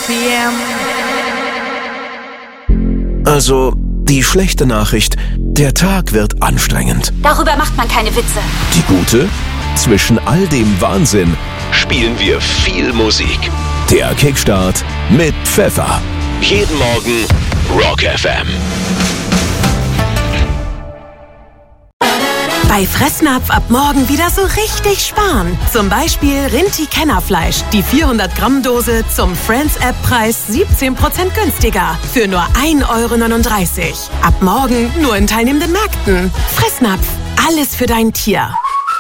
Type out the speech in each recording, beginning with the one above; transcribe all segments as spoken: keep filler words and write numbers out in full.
p m Also, die schlechte Nachricht, der Tag wird anstrengend. Darüber macht man keine Witze. Die gute? Zwischen all dem Wahnsinn spielen wir viel Musik. Der Kickstart mit Pfeffer. Jeden Morgen Rock F M. Bei Fressnapf ab morgen wieder so richtig sparen. Zum Beispiel Rinti-Kennerfleisch. Die vierhundert Gramm Dose zum Friends-App-Preis siebzehn Prozent günstiger. Für nur ein Euro neununddreißig. Ab morgen nur in teilnehmenden Märkten. Fressnapf. Alles für dein Tier.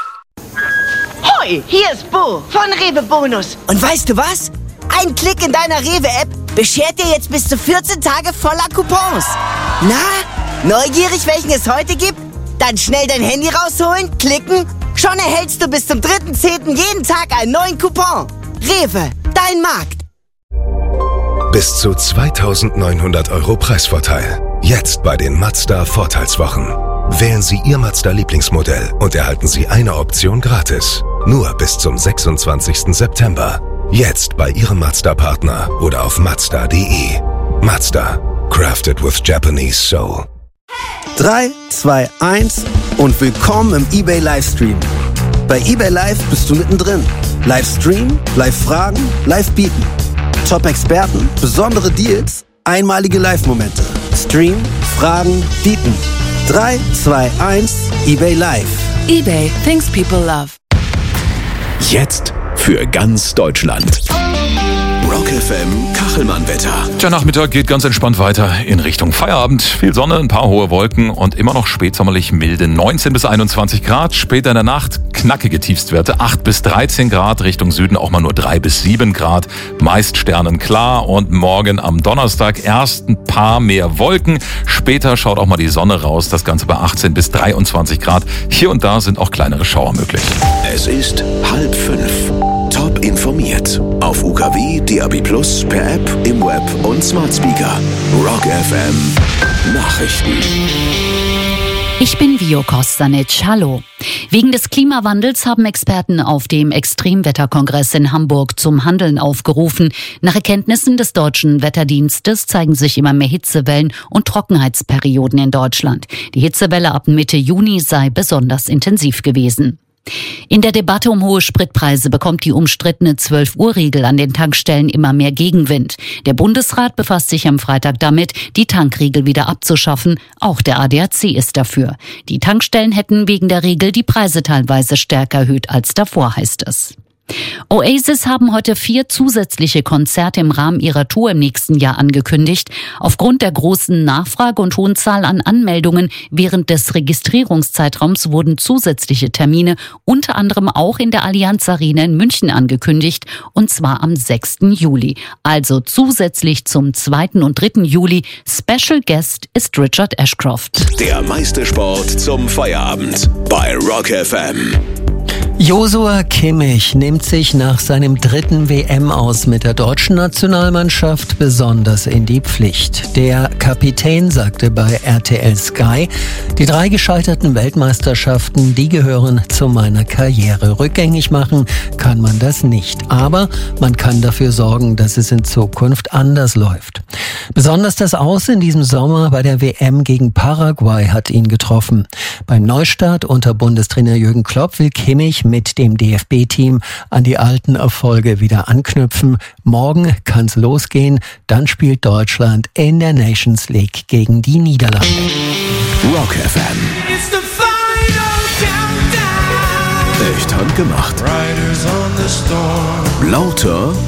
Hoi, hier ist Bo von Rewe Bonus. Und weißt du was? Ein Klick in deiner Rewe-App beschert dir jetzt bis zu vierzehn Tage voller Coupons. Na, neugierig, welchen es heute gibt? Dann schnell dein Handy rausholen, klicken. Schon erhältst du bis zum dritten zehnten jeden Tag einen neuen Coupon. Rewe, dein Markt. Bis zu zweitausendneunhundert Euro Preisvorteil. Jetzt bei den Mazda Vorteilswochen. Wählen Sie Ihr Mazda-Lieblingsmodell und erhalten Sie eine Option gratis. Nur bis zum sechsundzwanzigsten September. Jetzt bei Ihrem Mazda-Partner oder auf mazda punkt de. Mazda. Crafted with Japanese Soul. drei, zwei, eins und willkommen im eBay Livestream. Bei eBay Live bist du mittendrin. Livestream, Live-Fragen, Live-Bieten. Top-Experten, besondere Deals, einmalige Live-Momente. Stream, Fragen, Bieten. drei, zwei, eins, eBay Live. eBay, things people love. Jetzt für ganz Deutschland. Rock F M Kachelmann-Wetter. Der Nachmittag geht ganz entspannt weiter in Richtung Feierabend. Viel Sonne, ein paar hohe Wolken und immer noch spätsommerlich milde neunzehn bis einundzwanzig Grad. Später in der Nacht knackige Tiefstwerte acht bis dreizehn Grad. Richtung Süden auch mal nur drei bis sieben Grad. Meist sternenklar und morgen am Donnerstag erst ein paar mehr Wolken. Später schaut auch mal die Sonne raus. Das Ganze bei achtzehn bis dreiundzwanzig Grad. Hier und da sind auch kleinere Schauer möglich. Es ist halb fünf. Top informiert. Auf U K W, D A B Plus, per App, im Web und Smart Speaker. Rock F M Nachrichten. Ich bin Vio Kostanic. Hallo. Wegen des Klimawandels haben Experten auf dem Extremwetterkongress in Hamburg zum Handeln aufgerufen. Nach Erkenntnissen des Deutschen Wetterdienstes zeigen sich immer mehr Hitzewellen und Trockenheitsperioden in Deutschland. Die Hitzewelle ab Mitte Juni sei besonders intensiv gewesen. In der Debatte um hohe Spritpreise bekommt die umstrittene zwölf-Uhr-Regel an den Tankstellen immer mehr Gegenwind. Der Bundesrat befasst sich am Freitag damit, die Tankregel wieder abzuschaffen. Auch der A D A C ist dafür. Die Tankstellen hätten wegen der Regel die Preise teilweise stärker erhöht als davor, heißt es. Oasis haben heute vier zusätzliche Konzerte im Rahmen ihrer Tour im nächsten Jahr angekündigt. Aufgrund der großen Nachfrage und hohen Zahl an Anmeldungen während des Registrierungszeitraums wurden zusätzliche Termine unter anderem auch in der Allianz Arena in München angekündigt, und zwar am sechsten Juli. Also zusätzlich zum zweiten und dritten Juli. Special Guest ist Richard Ashcroft. Der meiste Sport zum Feierabend bei Rock F M. Joshua Kimmich nimmt sich nach seinem dritten W M-Aus mit der deutschen Nationalmannschaft besonders in die Pflicht. Der Kapitän sagte bei R T L Sky, die drei gescheiterten Weltmeisterschaften, die gehören zu meiner Karriere. Rückgängig machen kann man das nicht, aber man kann dafür sorgen, dass es in Zukunft anders läuft. Besonders das Aus in diesem Sommer bei der W M gegen Paraguay hat ihn getroffen. Beim Neustart unter Bundestrainer Jürgen Klopp will Kimmich mit dem D F B-Team an die alten Erfolge wieder anknüpfen. Morgen kann's losgehen, dann spielt Deutschland in der Nations League gegen die Niederlande. Rock F M. Echt handgemacht. Lauter